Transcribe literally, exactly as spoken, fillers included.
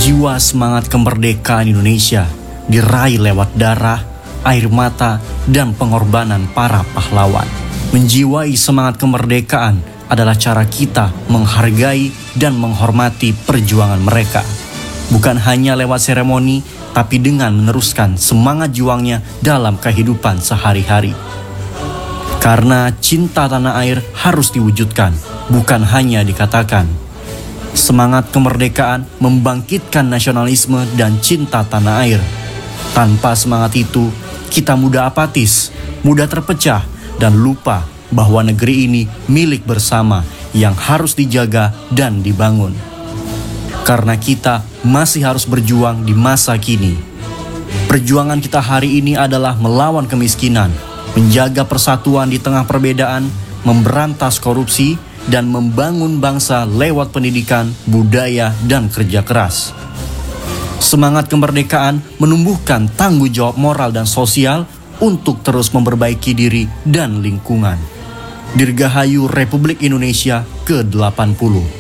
Jiwa semangat kemerdekaan Indonesia diraih lewat darah, air mata, dan pengorbanan para pahlawan. Menjiwai semangat kemerdekaan adalah cara kita menghargai dan menghormati perjuangan mereka. Bukan hanya lewat seremoni, tapi dengan meneruskan semangat juangnya dalam kehidupan sehari-hari. Karena cinta tanah air harus diwujudkan, bukan hanya dikatakan. Semangat kemerdekaan membangkitkan nasionalisme dan cinta tanah air. Tanpa semangat itu, kita mudah apatis, mudah terpecah, dan lupa bahwa negeri ini milik bersama yang harus dijaga dan dibangun. Karena kita masih harus berjuang di masa kini. Perjuangan kita hari ini adalah melawan kemiskinan, menjaga persatuan di tengah perbedaan, memberantas korupsi, dan membangun bangsa lewat pendidikan, budaya, dan kerja keras. Semangat kemerdekaan menumbuhkan tanggung jawab moral dan sosial untuk terus memperbaiki diri dan lingkungan. Dirgahayu Republik Indonesia ke delapan puluh.